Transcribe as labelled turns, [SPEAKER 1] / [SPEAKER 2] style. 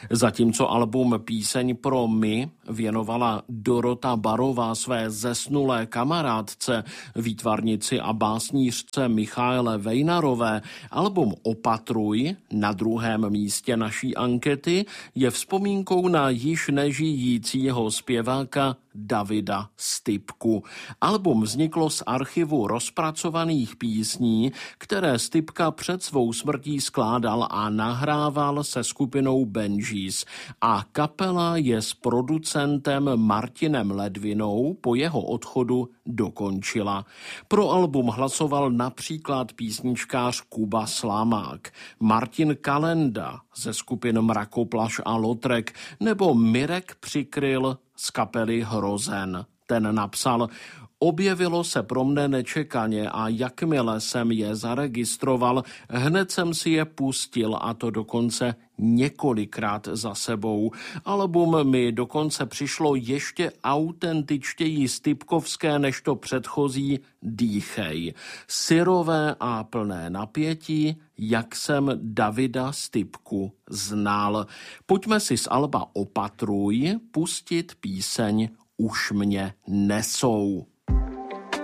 [SPEAKER 1] Zatímco album Píseň pro my věnovala Dorota Barová své zesnulé kamarádce, výtvarnici a básnířce Michaele Vejnarové, album Opatruj na druhém místě naší ankety je vzpomínkou na již nežijícího zpěváka Davida Stypku. Album vzniklo z archivu rozpracovaných písní, které Stypka před svou smrtí skládal a nahrával se skupinou Benjis a kapela je s producentem Martinem Ledvinou po jeho odchodu dokončila. Pro album hlasoval například písničkář Kuba Slamák, Martin Kalenda ze skupin Mrakoplaš a Lotrek nebo Mirek Přikryl z kapely Hrozen. Ten napsal: objevilo se pro mne nečekaně a jakmile jsem je zaregistroval, hned jsem si je pustil a to dokonce několikrát za sebou. Album mi dokonce přišlo ještě autentičtěji stypkovské než to předchozí Dýchej. Syrové a plné napětí, jak jsem Davida Stypku znal. Pojďme si z alba Opatruj pustit píseň Už mě nesou.